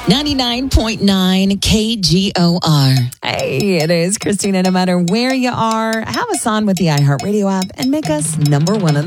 99.9 KGOR. Hey, it is Christina. No matter where you are, have us on with the iHeartRadio app and make us number one on the